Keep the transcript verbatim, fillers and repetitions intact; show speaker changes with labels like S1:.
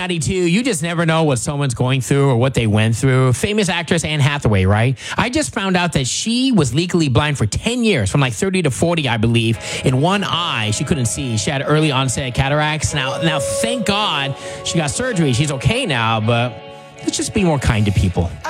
S1: ninety-two, you just never know what someone's going through or what they went through. Famous actress Anne Hathaway, right? I just found out that she was legally blind for ten years, from like thirty to forty, I believe. In one eye, she couldn't see. She had early onset cataracts. Now, now, thank God she got surgery. She's okay now, but let's just be more kind to people.